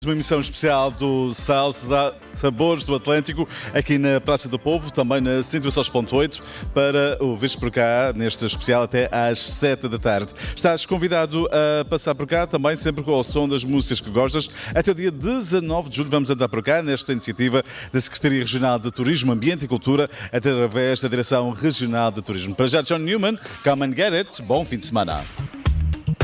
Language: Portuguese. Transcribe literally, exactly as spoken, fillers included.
Uma emissão especial do Salsa Sabores do Atlântico, aqui na Praça do Povo, também na cento e seis ponto oito, para ouvires por cá, neste especial, até às sete da tarde. Estás convidado a passar por cá, também sempre com o som das músicas que gostas. Até o dia dezanove de julho vamos andar por cá, nesta iniciativa da Secretaria Regional de Turismo, Ambiente e Cultura, através da Direção Regional de Turismo. Para já, John Newman, come and get it. Bom fim de semana.